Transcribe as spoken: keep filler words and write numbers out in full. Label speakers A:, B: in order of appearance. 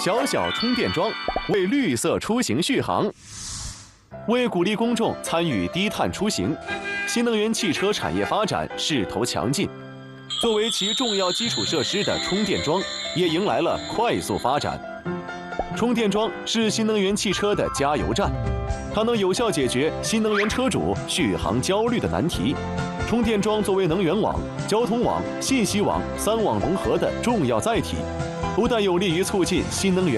A: 小小充电桩为绿色出行续航。为鼓励公众参与低碳出行，新能源汽车产业发展势头强劲。作为其重要基础设施的充电桩，也迎来了快速发展。充电桩是新能源汽车的加油站，它能有效解决新能源车主续航焦虑的难题。充电桩作为能源网、交通网、信息网三网融合的重要载体，不但有利于促进新能源